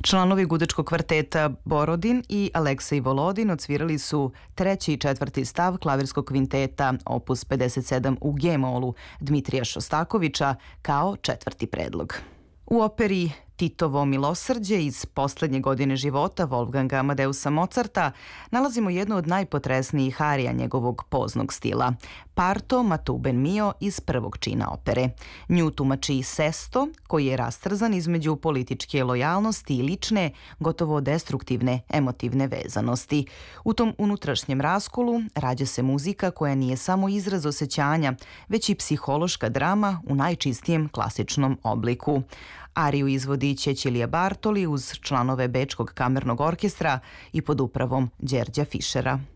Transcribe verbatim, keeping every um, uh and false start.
Članovi gudečkog kvarteta Borodin i Aleksej Volodin odsvirali su treći i četvrti stav klavirskog kvinteta opus pedeset sedam u G-molu Dmitrija Šostakovića kao četvrti predlog. U operi Titovo milosrđe iz poslednje godine života Wolfganga Amadeusa Mozarta nalazimo jednu od najpotresnijih arija njegovog poznog stila, Parto ma tu ben mio iz prvog čina opere. Nju tumači Sesto, koji je rastrzan između političke lojalnosti i lične, gotovo destruktivne emotivne vezanosti. U tom unutrašnjem raskolu rađa se muzika koja nije samo izraz osjećanja, već i psihološka drama u najčistijem klasičnom obliku. Ariju izvodi Cecilija Bartoli uz članove Bečkog kamernog orkestra i pod upravom Đerđa Fišera.